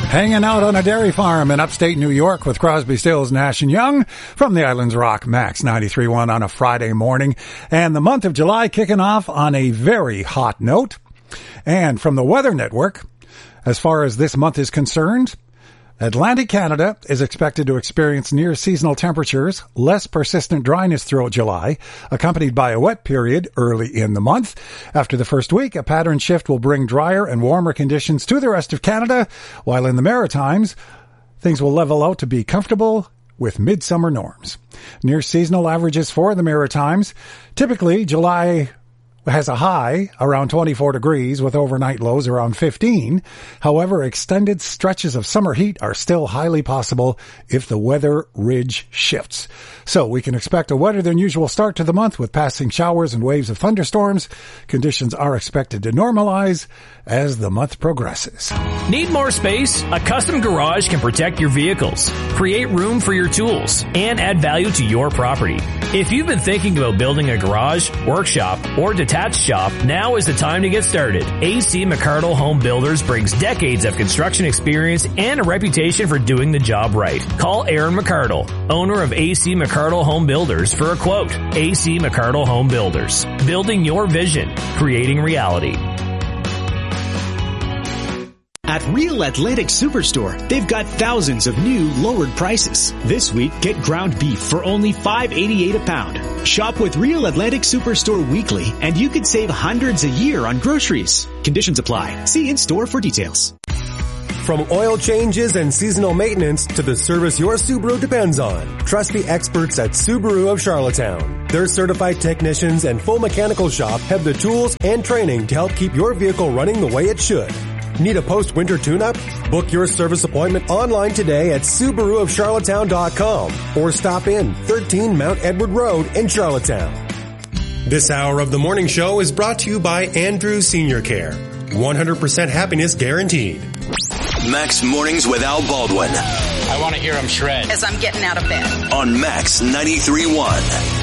Hanging out on a dairy farm in upstate New York with Crosby, Stills, Nash & Young from the Islands Rock Max 93.1 on a Friday morning. And the month of July kicking off on a very hot note. And from the Weather Network, as far as this month is concerned, Atlantic Canada is expected to experience near-seasonal temperatures, less persistent dryness throughout July, accompanied by a wet period early in the month. After the first week, a pattern shift will bring drier and warmer conditions to the rest of Canada, while in the Maritimes, things will level out to be comfortable with midsummer norms. Near-seasonal averages for the Maritimes. Typically, July has a high around 24 degrees with overnight lows around 15. However, extended stretches of summer heat are still highly possible if the weather ridge shifts. So we can expect a wetter than usual start to the month with passing showers and waves of thunderstorms. Conditions are expected to normalize as the month progresses. Need more space? A custom garage can protect your vehicles, create room for your tools, and add value to your property. If you've been thinking about building a garage, workshop, or detached shop, now is the time to get started. AC McArdle Home Builders brings decades of construction experience and a reputation for doing the job right. Call Aaron McArdle, owner of AC McArdle Home Builders, for a quote. AC McArdle Home Builders. Building your vision. Creating reality. At Real Atlantic Superstore, they've got thousands of new lowered prices. This week, get ground beef for only $5.88 a pound. Shop with Real Atlantic Superstore weekly, and you could save hundreds a year on groceries. Conditions apply. See in-store for details. From oil changes and seasonal maintenance to the service your Subaru depends on, trust the experts at Subaru of Charlottetown. Their certified technicians and full mechanical shop have the tools and training to help keep your vehicle running the way it should. Need a post-winter tune-up? Book your service appointment online today at SubaruofCharlottetown.com or stop in 13 Mount Edward Road in Charlottetown. This hour of the morning show is brought to you by Andrew Senior Care. 100% happiness guaranteed. Max Mornings with Al Baldwin. I want to hear him shred as I'm getting out of bed. On Max 93.1.